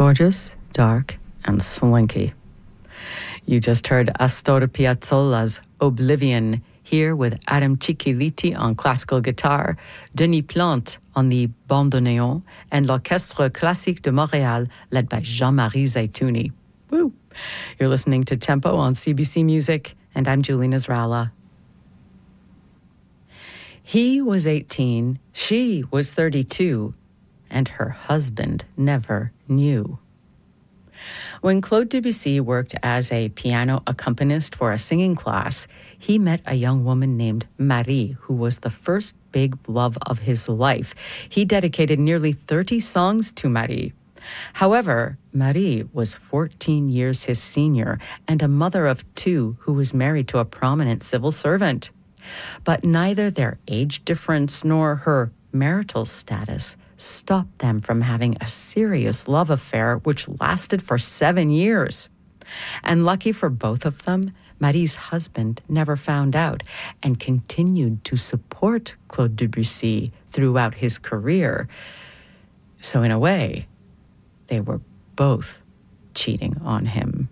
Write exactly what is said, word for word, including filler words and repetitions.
gorgeous, dark, and swanky. You just heard Astor Piazzolla's Oblivion, here with Adam Cicchiliti on classical guitar, Denis Plante on the bandoneon, and l'Orchestre Classique de Montréal, led by Jean-Marie Zaitouni. Woo! You're listening to Tempo on C B C Music, and I'm Julie Nasrallah. He was eighteen, she was thirty-two, and her husband never knew. When Claude Debussy worked as a piano accompanist for a singing class, he met a young woman named Marie, who was the first big love of his life. He dedicated nearly thirty songs to Marie. However, Marie was fourteen years his senior and a mother of two who was married to a prominent civil servant. But neither their age difference nor her marital status stopped them from having a serious love affair which lasted for seven years. And lucky for both of them, Marie's husband never found out and continued to support Claude Debussy throughout his career. So in a way, they were both cheating on him.